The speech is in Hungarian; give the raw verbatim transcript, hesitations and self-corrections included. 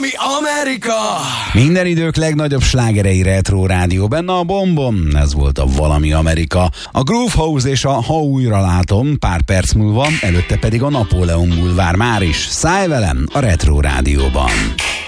Valami Amerika! Minden idők legnagyobb slágerei Retro Rádió, benne a bombom, ez volt a Valami Amerika. A Groove House és a Ha újra látom pár perc múlva, előtte pedig a Napóleon Bulvár már is. Szállj velem a Retro Rádióban!